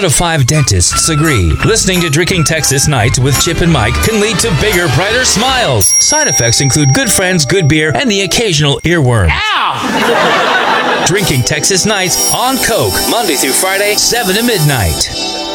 out of 5 dentists agree listening to Drinking Texas Nights with Chip and Mike can lead to bigger, brighter smiles. Side effects include good friends, good beer, and the occasional earworm. Ow! Drinking Texas Nights on Coke, Monday through Friday, 7 to midnight.